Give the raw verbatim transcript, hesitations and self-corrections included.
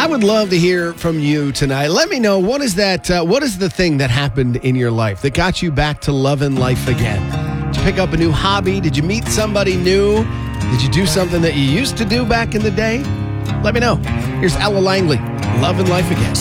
I would love to hear from you tonight. Let me know, what is that? Uh, what is the thing that happened in your life that got you back to loving life again? Did you pick up a new hobby? Did you meet somebody new? Did you do something that you used to do back in the day? Let me know. Here's Ella Langley, Loving Life Again.